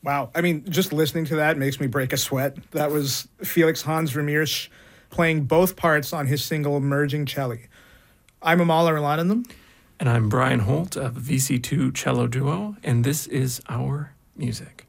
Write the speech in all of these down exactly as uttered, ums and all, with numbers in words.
Wow. I mean, just listening to that makes me break a sweat. That was Felix Hans Vermeersch playing both parts on his single Merging Celli. I'm Amal Arlananam. And I'm Brian Holt of V C two Cello Duo, and this is our music.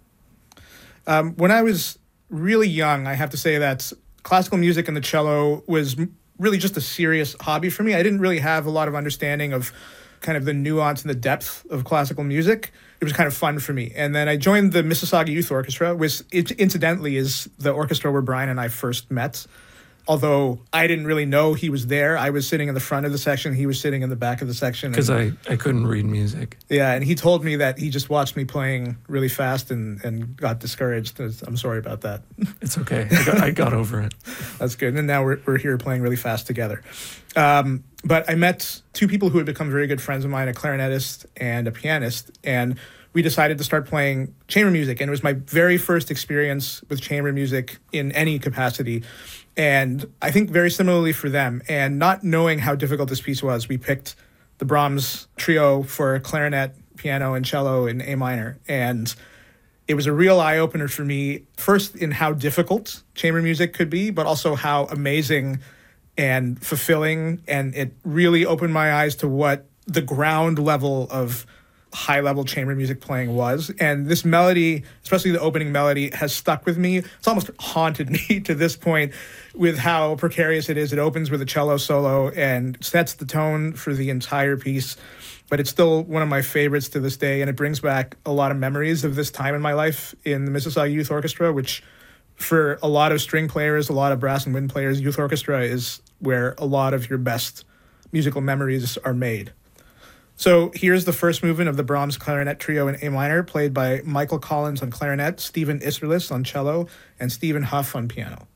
Um, when I was really young, I have to say that classical music and the cello was really just a serious hobby for me. I didn't really have a lot of understanding of kind of the nuance and the depth of classical music. It was kind of fun for me. And then I joined the Mississauga Youth Orchestra, which incidentally is the orchestra where Brian and I first met. Although I didn't really know he was there. I was sitting in the front of the section. He was sitting in the back of the section. Because I, I couldn't read music. Yeah, and he told me that he just watched me playing really fast and, and got discouraged. I'm sorry about that. It's okay. I got, I got over it. That's good. And now we're, we're here playing really fast together. Um, but I met two people who had become very good friends of mine, a clarinetist and a pianist, and we decided to start playing chamber music. And it was my very first experience with chamber music in any capacity. And I think very similarly for them. And not knowing how difficult this piece was, we picked the Brahms trio for clarinet, piano, and cello in A minor. And it was a real eye-opener for me, first in how difficult chamber music could be, but also how amazing and fulfilling. And it really opened my eyes to what the ground level of high-level chamber music playing was. And this melody, especially the opening melody, has stuck with me. It's almost haunted me to this point with how precarious it is. It opens with a cello solo and sets the tone for the entire piece. But it's still one of my favorites to this day, and it brings back a lot of memories of this time in my life in the Mississauga Youth Orchestra, which for a lot of string players, a lot of brass and wind players, youth orchestra is where a lot of your best musical memories are made. So here's the first movement of the Brahms Clarinet Trio in A minor, played by Michael Collins on clarinet, Stephen Isserlis on cello, and Stephen Huff on piano.